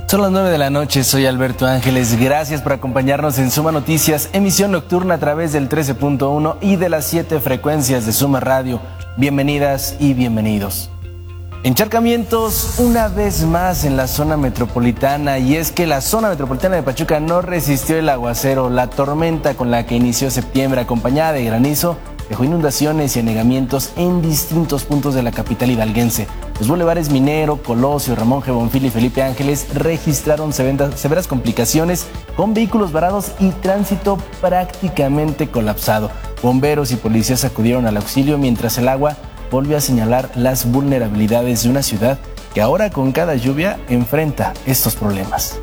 Son las 9 de la noche, soy Alberto Ángeles. Gracias por acompañarnos en Suma Noticias, emisión nocturna a través del 13.1 y de las 7 frecuencias de Suma Radio. Bienvenidas y bienvenidos. Encharcamientos una vez más en la zona metropolitana, y es que la zona metropolitana de Pachuca no resistió el aguacero. La tormenta con la que inició septiembre, acompañada de granizo, dejó inundaciones y anegamientos en distintos puntos de la capital hidalguense. Los bulevares Minero, Colosio, Ramón G. Bonfil y Felipe Ángeles registraron severas complicaciones con vehículos varados y tránsito prácticamente colapsado. Bomberos y policías acudieron al auxilio mientras el agua volvió a señalar las vulnerabilidades de una ciudad que ahora con cada lluvia enfrenta estos problemas.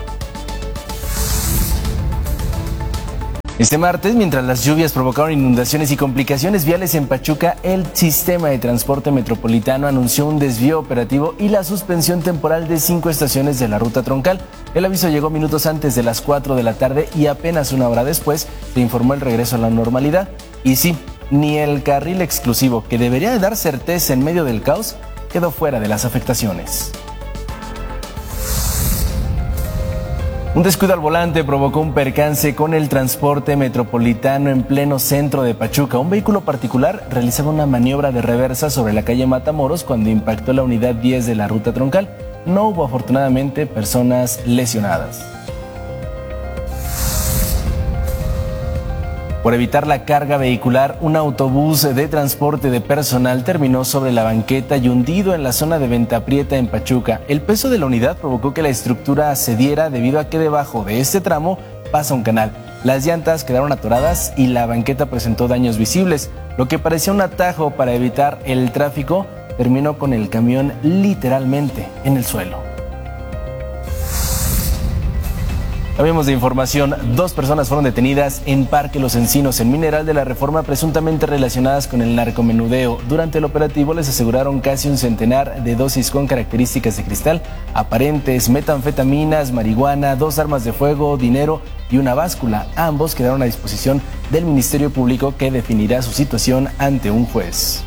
Este martes, mientras las lluvias provocaron inundaciones y complicaciones viales en Pachuca, el sistema de transporte metropolitano anunció un desvío operativo y la suspensión temporal de 5 estaciones de la ruta troncal. El aviso llegó minutos antes de las 4 de la tarde y apenas una hora después se informó el regreso a la normalidad. Y sí, ni el carril exclusivo, que debería de dar certeza en medio del caos, quedó fuera de las afectaciones. Un descuido al volante provocó un percance con el transporte metropolitano en pleno centro de Pachuca. Un vehículo particular realizaba una maniobra de reversa sobre la calle Matamoros cuando impactó la unidad 10 de la ruta troncal. No hubo afortunadamente personas lesionadas. Por evitar la carga vehicular, un autobús de transporte de personal terminó sobre la banqueta y hundido en la zona de Venta Prieta en Pachuca. El peso de la unidad provocó que la estructura cediera debido a que debajo de este tramo pasa un canal. Las llantas quedaron atoradas y la banqueta presentó daños visibles. Lo que parecía un atajo para evitar el tráfico terminó con el camión literalmente en el suelo. Cambiamos de información. 2 personas fueron detenidas en Parque Los Encinos, en Mineral de la Reforma, presuntamente relacionadas con el narcomenudeo. Durante el operativo les aseguraron casi un centenar de dosis con características de cristal, aparentes, metanfetaminas, marihuana, 2 armas de fuego, dinero y una báscula. Ambos quedaron a disposición del Ministerio Público, que definirá su situación ante un juez.